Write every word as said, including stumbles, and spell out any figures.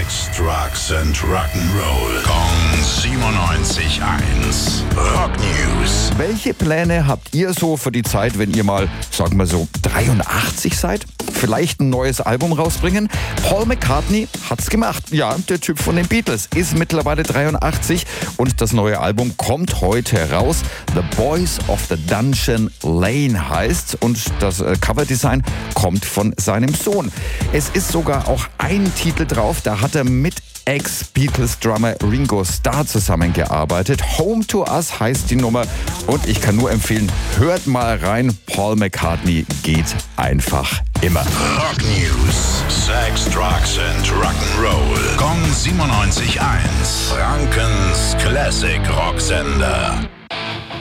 Sex, Drugs and Rock'n'Roll. Kong siebenundneunzig Komma eins. Rock News. Welche Pläne habt ihr so für die Zeit, wenn ihr mal, sagen wir so, dreiundachtzig seid? Vielleicht ein neues Album rausbringen? Paul McCartney hat's gemacht. Ja, der Typ von den Beatles ist mittlerweile dreiundachtzig und das neue Album kommt heute raus. The Boys of the Dungeon Lane heißt's und das Coverdesign kommt von seinem Sohn. Es ist sogar auch ein Titel drauf, da hat er mit Ex-Beatles-Drummer Ringo Starr zusammengearbeitet. Home to Us heißt die Nummer und ich kann nur empfehlen, hört mal rein. Paul McCartney geht einfach immer. Rock News. Sex, Drugs and Rock'n'Roll. Kong siebenundneunzig Komma eins. Frankens Classic Rocksender.